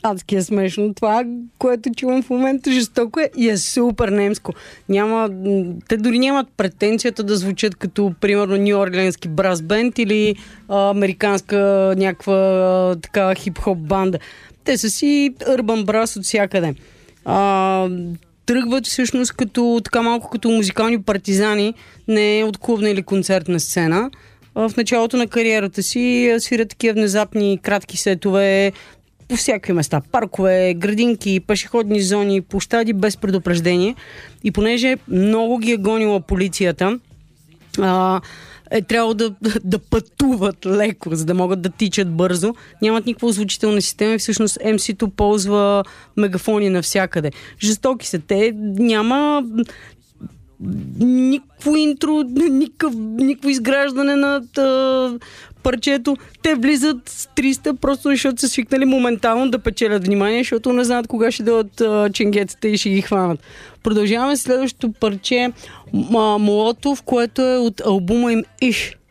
адски е смешно. Това, което чувам в момента, жестоко е и е супер немско. Те дори нямат претенцията да звучат като, примерно, нью-орлеански брас бенд или американска някаква така хип-хоп банда. Те са си urban брас от всякъде. Тръгват всъщност така малко като музикални партизани, не от клубна или концертна сцена. В началото на кариерата си свират такива внезапни кратки сетове по всякакви места. Паркове, градинки, пешеходни зони, площади без предупреждение. И понеже много ги е гонила полицията, е трябвало да пътуват леко, за да могат да тичат бързо. Нямат никаква озвучителна система и всъщност MC-то ползва мегафони навсякъде. Жестоки са те. Няма никакво интро, никакво изграждане на парчето. Те влизат с 300, просто защото са свикнали моментално да печелят внимание, защото не знаят кога ще дадат ченгетата и ще ги хванат. Продължаваме следващото парче Молотов, което е от албума им Иш.